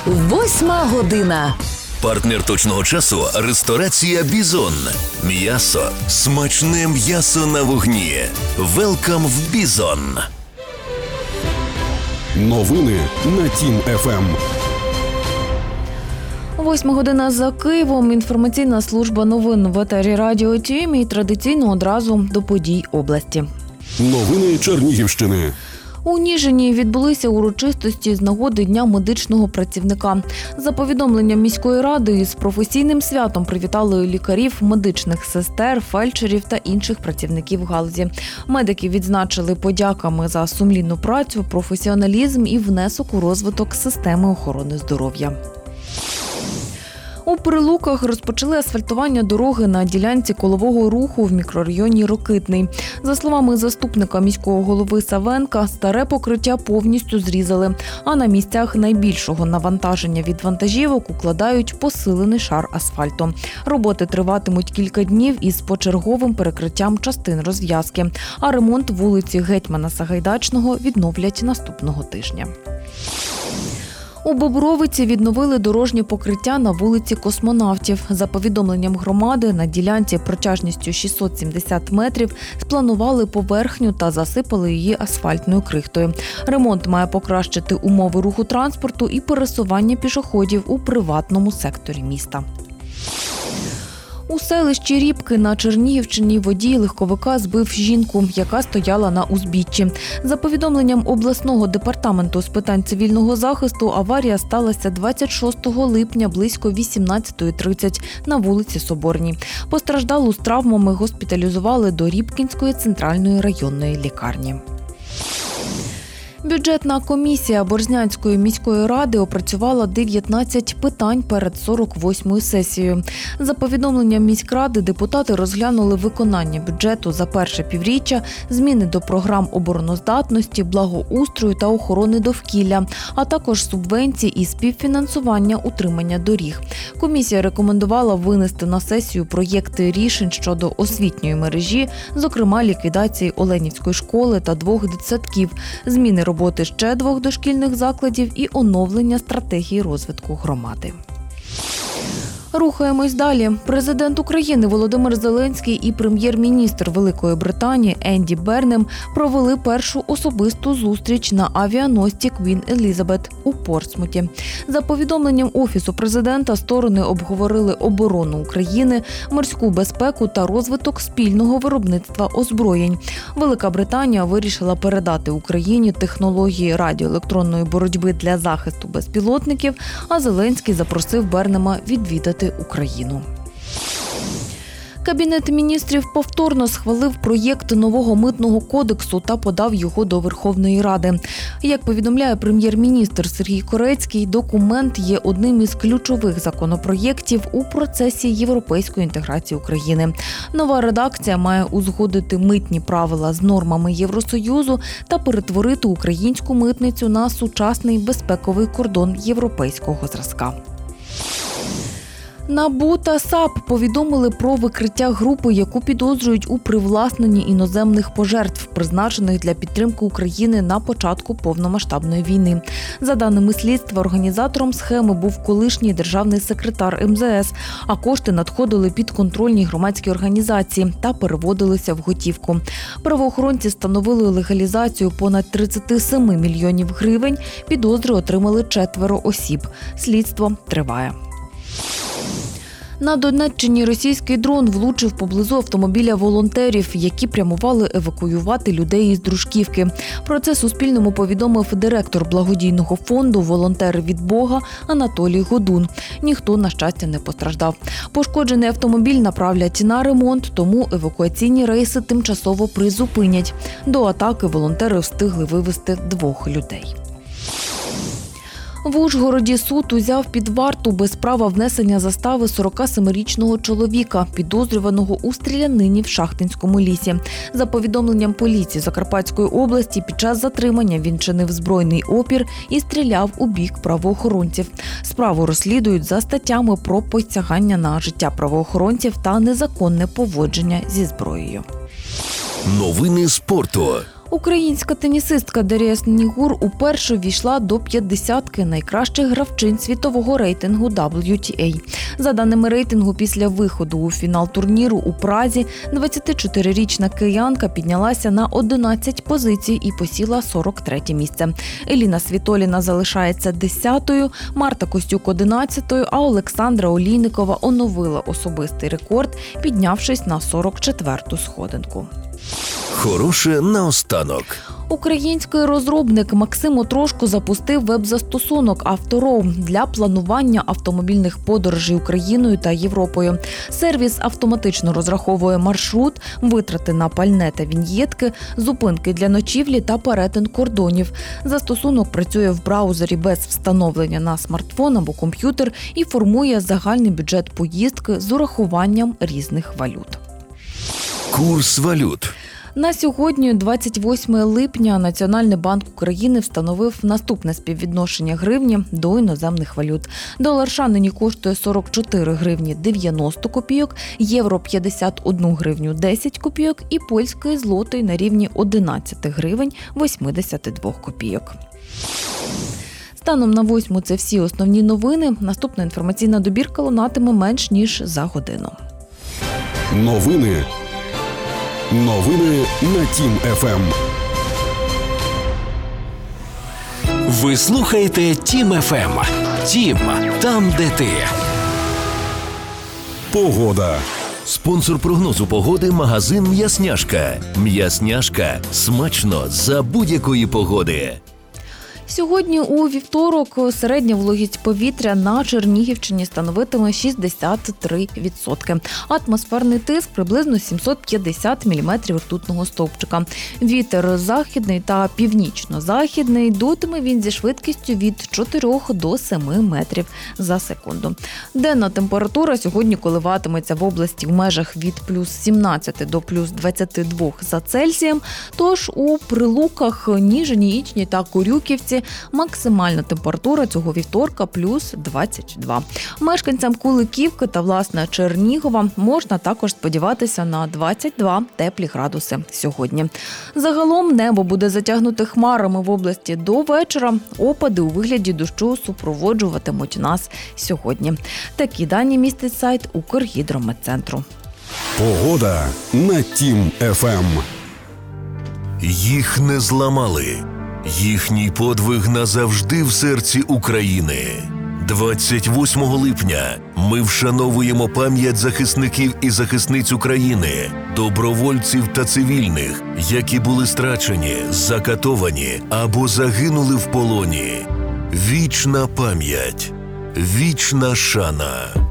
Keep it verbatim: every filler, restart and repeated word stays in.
Восьма година. Партнер точного часу – ресторація «Бізон». М'ясо. Смачне м'ясо на вогні. Велкам в «Бізон». Новини на Тім-ФМ. Восьма година за Києвом. Інформаційна служба новин в етері Радіо Тім і традиційно одразу до подій області. Новини Чернігівщини. У Ніжині відбулися урочистості з нагоди Дня медичного працівника. За повідомленням міської ради, із професійним святом привітали лікарів, медичних сестер, фельдшерів та інших працівників галузі. Медики відзначили подяками за сумлінну працю, професіоналізм і внесок у розвиток системи охорони здоров'я. У Прилуках розпочали асфальтування дороги на ділянці колового руху в мікрорайоні Рокитний. За словами заступника міського голови Савенка, старе покриття повністю зрізали, а на місцях найбільшого навантаження від вантажівок укладають посилений шар асфальту. Роботи триватимуть кілька днів із почерговим перекриттям частин розв'язки, а ремонт вулиці Гетьмана Сагайдачного відновлять наступного тижня. У Бобровиці відновили дорожнє покриття на вулиці Космонавтів. За повідомленням громади, на ділянці протяжністю шістсот сімдесят метрів спланували поверхню та засипали її асфальтною крихтою. Ремонт має покращити умови руху транспорту і пересування пішоходів у приватному секторі міста. У селищі Рібки на Чернігівщині водій легковика збив жінку, яка стояла на узбіччі. За повідомленням обласного департаменту з питань цивільного захисту, аварія сталася двадцять шостого липня близько вісімнадцятої тридцять на вулиці Соборній. Постраждалу з травмами госпіталізували до Рібкінської центральної районної лікарні. Бюджетна комісія Борзнянської міської ради опрацювала дев'ятнадцять питань перед сорок восьмою сесією. За повідомленням міськради, депутати розглянули виконання бюджету за перше півріччя, зміни до програм обороноздатності, благоустрою та охорони довкілля, а також субвенції і співфінансування утримання доріг. Комісія рекомендувала винести на сесію проєкти рішень щодо освітньої мережі, зокрема ліквідації Оленівської школи та двох дитсадків, зміни роботи ще двох дошкільних закладів і оновлення стратегії розвитку громади. Рухаємось далі. Президент України Володимир Зеленський і прем'єр-міністр Великої Британії Енді Бернем провели першу особисту зустріч на авіаносці Квін Елізабет у Портсмуті. За повідомленням Офісу президента, сторони обговорили оборону України, морську безпеку та розвиток спільного виробництва озброєнь. Велика Британія вирішила передати Україні технології радіоелектронної боротьби для захисту безпілотників, а Зеленський запросив Бернема відвідати Україну. Кабінет міністрів повторно схвалив проєкт нового митного кодексу та подав його до Верховної Ради. Як повідомляє прем'єр-міністр Сергій Корецький, документ є одним із ключових законопроєктів у процесі європейської інтеграції України. Нова редакція має узгодити митні правила з нормами Євросоюзу та перетворити українську митницю на сучасний безпековий кордон європейського зразка. НАБУ та САП повідомили про викриття групи, яку підозрюють у привласненні іноземних пожертв, призначених для підтримки України на початку повномасштабної війни. За даними слідства, організатором схеми був колишній державний секретар ем зе ес, а кошти надходили під контрольні громадські організації та переводилися в готівку. Правоохоронці встановили легалізацію понад тридцять сім мільйонів гривень, підозри отримали четверо осіб. Слідство триває. На Донеччині російський дрон влучив поблизу автомобіля волонтерів, які прямували евакуювати людей із Дружківки. Про це Суспільному повідомив директор благодійного фонду «Волонтери від Бога» Анатолій Годун. Ніхто, на щастя, не постраждав. Пошкоджений автомобіль направлять на ремонт, тому евакуаційні рейси тимчасово призупинять. До атаки волонтери встигли вивезти двох людей. В Ужгороді суд узяв під варту без права внесення застави сорокасемирічного чоловіка, підозрюваного у стрілянині в Шахтинському лісі. За повідомленням поліції Закарпатської області, під час затримання він чинив збройний опір і стріляв у бік правоохоронців. Справу розслідують за статтями про посягання на життя правоохоронців та незаконне поводження зі зброєю. Новини спорту. Українська тенісистка Дар'я Снігур уперше ввійшла до п'ятдесятки найкращих гравчинь світового рейтингу дабл ю ті ей. За даними рейтингу, після виходу у фінал турніру у Празі, двадцятичотирирічна киянка піднялася на одинадцять позицій і посіла сорок третє місце. Еліна Світоліна залишається десятою, Марта Костюк – одинадцятою, а Олександра Олійникова оновила особистий рекорд, піднявшись на сорок четверту сходинку. Хороше наостанок. Український розробник Максим Отрошко запустив веб-застосунок «Автороу» для планування автомобільних подорожей Україною та Європою. Сервіс автоматично розраховує маршрут, витрати на пальне та віньєтки, зупинки для ночівлі та перетин кордонів. Застосунок працює в браузері без встановлення на смартфон або комп'ютер і формує загальний бюджет поїздки з урахуванням різних валют. Курс валют. На сьогодні, двадцять восьмого липня, Національний банк України встановив наступне співвідношення гривні до іноземних валют. Долар США нині коштує сорок чотири гривні дев'яносто копійок, євро – п'ятдесят одну гривню десять копійок і польський злотий на рівні одинадцять гривень вісімдесят дві копійок. Станом на восьму це всі основні новини. Наступна інформаційна добірка лунатиме менш ніж за годину. Новини. Новини на Тім еф ем. Ви слухаєте Тім еф ем. Тім – там, де ти. Погода. Спонсор прогнозу погоди – магазин «М'ясняшка». «М'ясняшка» – смачно за будь-якої погоди. Сьогодні у вівторок середня вологість повітря на Чернігівщині становитиме шістдесят три відсотки. Атмосферний тиск приблизно сімсот п'ятдесят міліметрів ртутного стовпчика. Вітер західний та північно-західний, дутиме він зі швидкістю від чотирьох до семи метрів за секунду. Денна температура сьогодні коливатиметься в області в межах від плюс сімнадцяти до плюс двадцяти двох за Цельсієм, тож у Прилуках, Ніжині, Ічні та Корюківці максимальна температура цього вівторка – плюс двадцять два. Мешканцям Куликівки та, власне, Чернігова можна також сподіватися на двадцять два теплі градуси сьогодні. Загалом небо буде затягнуте хмарами в області до вечора. Опади у вигляді дощу супроводжуватимуть нас сьогодні. Такі дані містить сайт Укргідрометцентру. Погода на Тім еф ем. Їх не зламали. Їхній подвиг назавжди в серці України. двадцять восьмого липня ми вшановуємо пам'ять захисників і захисниць України, добровольців та цивільних, які були страчені, закатовані або загинули в полоні. Вічна пам'ять, вічна шана.